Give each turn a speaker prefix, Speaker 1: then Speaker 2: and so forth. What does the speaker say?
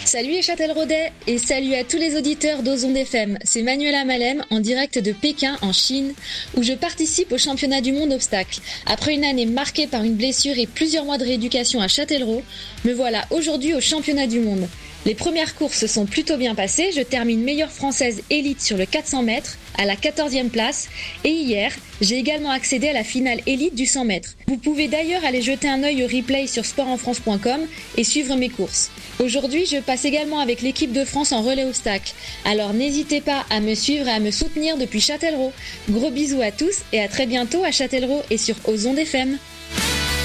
Speaker 1: Salut les Châtelleraudais et salut à tous les auditeurs d'Ozon FM. C'est Manuela Malem en direct de Pékin en Chine où je participe au championnat du monde obstacle. Après une année marquée par une blessure et plusieurs mois de rééducation à Châtellerault, me voilà aujourd'hui au championnat du monde. Les premières courses se sont plutôt bien passées, je termine meilleure française élite sur le 400 mètres à la 14e place et hier, j'ai également accédé à la finale élite du 100 mètres. Vous pouvez d'ailleurs aller jeter un œil au replay sur sportenfrance.com et suivre mes courses. Aujourd'hui, je passe également avec l'équipe de France en relais obstacle. Alors n'hésitez pas à me suivre et à me soutenir depuis Châtellerault. Gros bisous à tous et à très bientôt à Châtellerault et sur Ozon FM.